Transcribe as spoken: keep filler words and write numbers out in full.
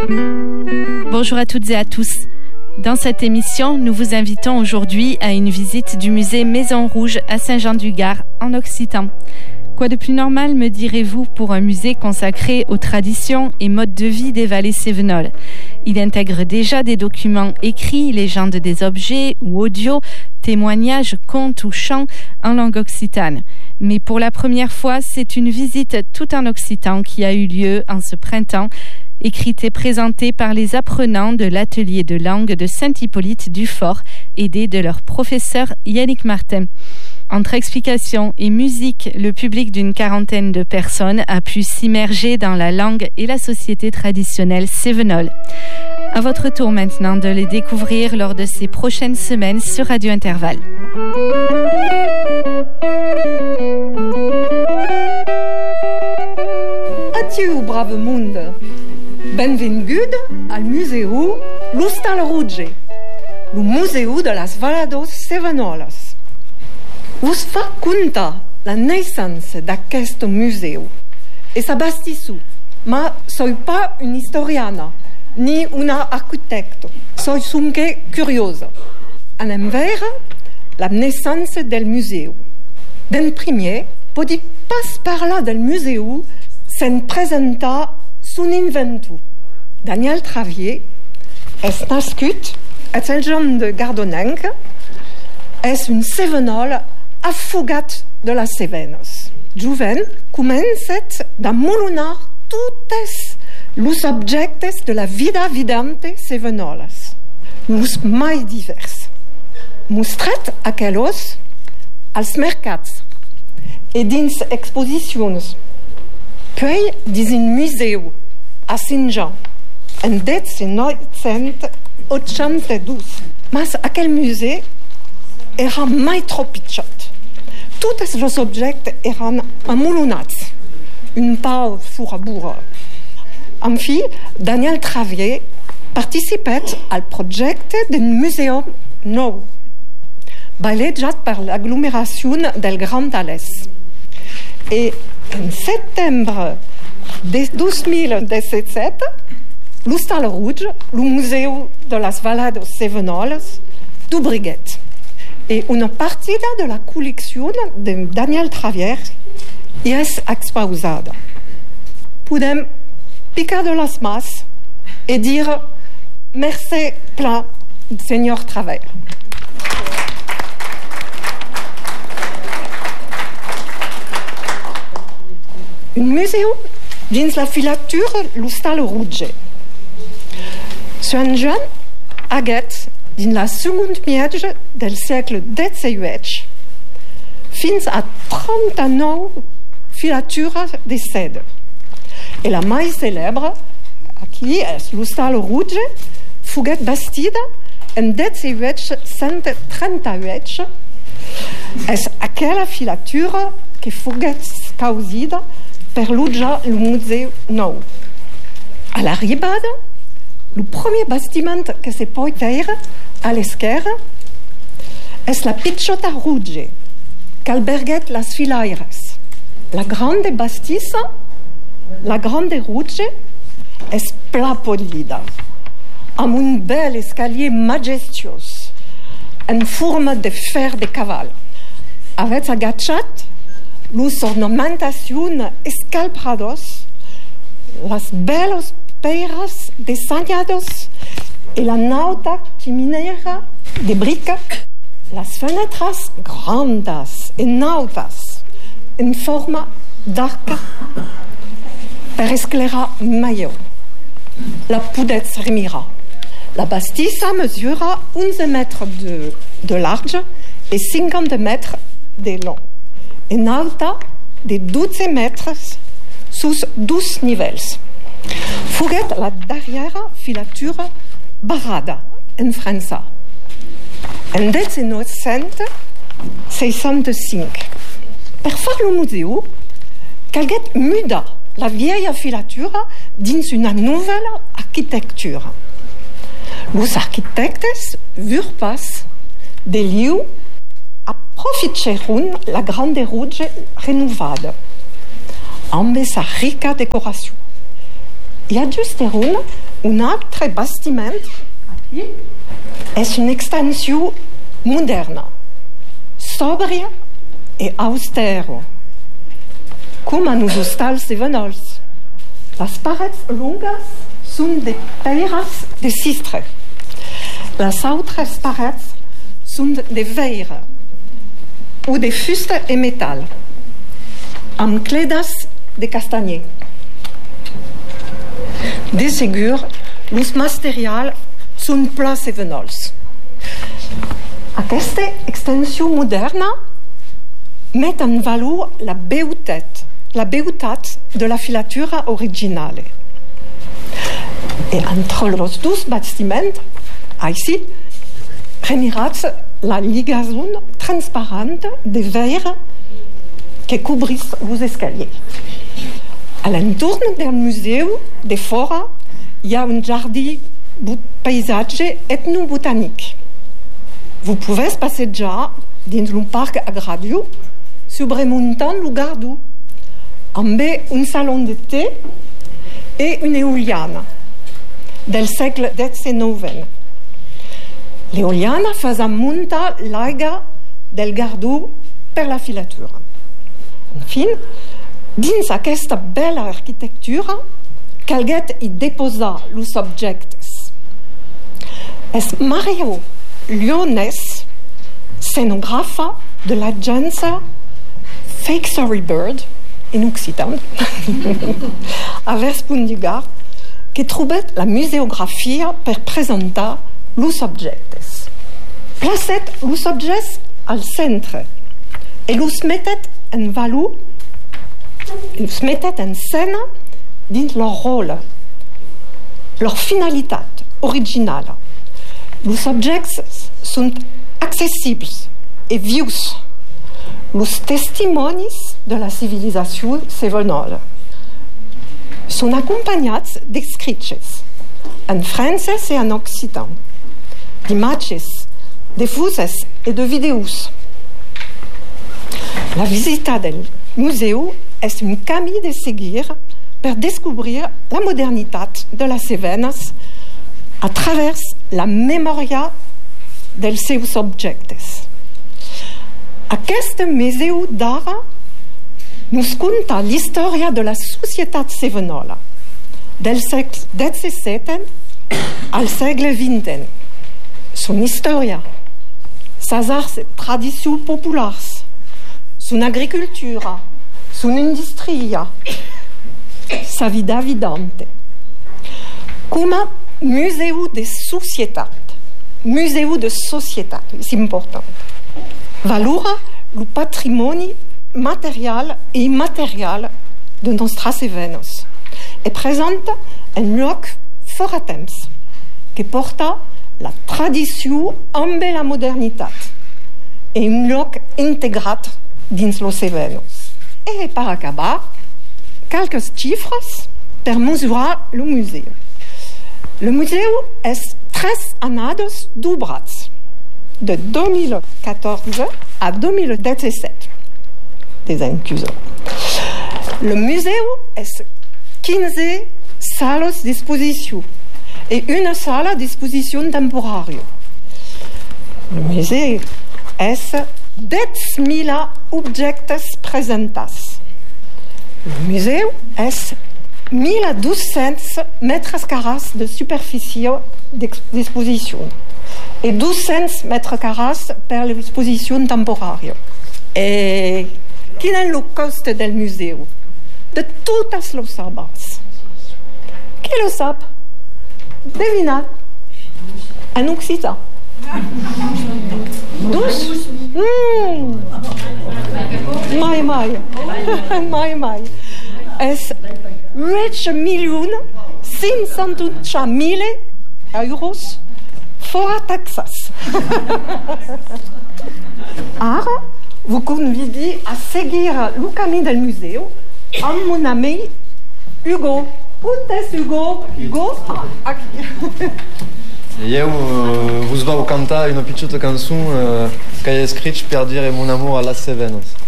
Bonjour à toutes et à tous. Dans cette émission, nous vous invitons aujourd'hui à une visite du musée Maison Rouge à Saint-Jean-du-Gard, en Occitan. Quoi de plus normal, me direz-vous, pour un musée consacré aux traditions et modes de vie des vallées cévenoles. Il intègre déjà des documents écrits, légendes des objets ou audio, témoignages, contes ou chants en langue occitane. Mais pour la première fois, c'est une visite tout en occitan qui a eu lieu en ce printemps, écrite et présentée par les apprenants de l'atelier de langue de Saint-Hippolyte-du-Fort, aidés de leur professeur Yannick Martin. Entre explications et musique, le public d'une quarantaine de personnes a pu s'immerger dans la langue et la société traditionnelle cévenole. À votre tour maintenant de les découvrir lors de ces prochaines semaines sur Radio Intervalle. Adieu, brave monde! Benvingut al Museu L'Hostal Rouge, le museu de las Valados Cevenoles. Us fa contar la naissance d'aquest museu e sa bastissu, ma soy pas una historiana ni una arquitecto, soy sunque curiosa. Anem veure la naissance del museu. Den primer, podi pas parlar del museu sen presentar son inventor. Daniel Travier és nascut a Saint-Jean de Gardonenc, és un cevenol afugat de las Cevenes. Joven comencet d'amolunar totes los objectes de la vida vidante cevenoles, los mai divers. Mostret aquellos als mercats e dins exposicions, puis dins un museu a Saint-Jean, en dezenoicent oitanta-dos. Mas aquel museu era mai trop pitjot. Tots els objectes eren amolonats, un pau furabura. En fi, Daniel Travier participet al projecte d'un museum nou, balejat per l'aglomeració del Grand Alès. Et en setembre de dos mil disset, l'Hostal Rouge, le museu de las Valados Cevenoles, d'Ubriguet. Et une partie de la collection de Daniel Travier est exposada. Podem picar de las mas et dire merci plein, Seigneur Travier. Un museu dins la filature L'Hostal Rouge. Saint-Jean aguet dins la seconde miège del siècle dezeuech fins a trenta-nou filatures de seda. Et la mai célèbre, aquí és l'Hostal Rouge, foguet bastida en dezeuech cent trenta-huit. És aquella filatura que foguet causida per l'uja el museu nou. A la ribada, le premier bastiment que se pot veure a l'esquerra és la Pitjota Rouge, qu'alberguet las filaires. La grande bastissa, la grande Rouge, és pla podlida, amb un bel escalier majestuós, en forma de fer de cavall. Aveți agachat los ornamentacions escalprados, las belos peiras desenhados e la nauta chiminera de brica, las fenetras grandes e nautas en forma d'arc per esclairar millor. La podetz remira. La bastissa mesura onze mètres de, de large et cinquante mètres de long. En alta de douze mètres sous douze nivells. Foguet la darrera filatura barrada en França. En dezenoicent seixanta-cinc. Per fer el museu, calguet muda la vieilla filatura dins una nouvelle architectura. Los arquitectes vurent pas de liu aproveicharon la grande Rouge renovada, amb sa rica decoració. e aggiusterun un altre bastiment, aquí, es una extensión moderna, sobria e austero, com en els hostals de Venols. Les parets longues són de pedres de cistre. Les altres parets són de verre o de fusta e metal, amb cledes de castanyer. De segur, els materials són plats e Venols. Aquesta extensió moderna met en valor la beutat, la beutat de la filatura originale. E entre els dos bastiments, ici, remirats la ligaison transparente de verre que cobrissent els escaliers. A l'entorn del museu, de fora, hi ha un jardí paisatge etnobotanique. Vous pouvez passejar dins un parc agràrio sobremuntant el Gardou, amb un salon de té e una eoliana del segle diciannove. L'eoliana faisant muntar l'aigua del Gardou per la filatura. Enfin, dins aquesta bella arquitectura, calguet hi deposar els objectes. Es Mario Lyonès, scénographe de l'agència Fake Story Bird, en occitan, a Verspunt du Gard, que trobet la museografia per presentar els objectes. Placet els objectes al centre e els metet en valor, els metet en scène dins leur rôle, leur finalitat originale. Els objectes són accessibles e vius, els testimonis de la civilisation sevenola. Són acompanyats d'escrits en francès e en occitan, d'imatges, de fotos e de vídeos. La visita del museu és un camí de seguir per descobrir la modernitat de les Cevenes a travers la memòria dels seus objectes. Aquest museu d'art nos conta l'història de la societat sevenola, del segle disset al segle vint. Son història, ses arts et tradicions populars, son agricultura, son industria, sa vida vivante. Com a museu de societat, museu de societat, és important. Valora el patrimoni material e immaterial de nostres Cevenes e presenta un lloc fora temps que porta la tradició amb la modernitat e un lloc integrat dins los Cevenes. E per acabar, quelques xifres per mesurar el museu. Le museu és tres anades d'obrats, de deux mille quatorze à deux mille dix-sept, des inclusions. Le museu est quinze salles d'exposition et une salle à disposition temporaire. Le museu est dix mille objectes presentats. Le museu est mille deux cents mètres carrés de superficie d'exposition et deux cents mètres carrés per l'exposition temporaire. Et quin est le cost del museu? De totes les obres. Qui le sap? Devinat. En occitan. Douze? Mmh. Mai, mai. mai, mai. Es huit millions cinq cent mille euros fora taxes. Ara, vous convidez à seguir le camí del museu amb mon ami Hugo. On est Hugo? Hugo? Ah, aquí. Eu uh, vos vau canta una pitjota cançon uh, que he escrit per dire mon amour a las Cevenes.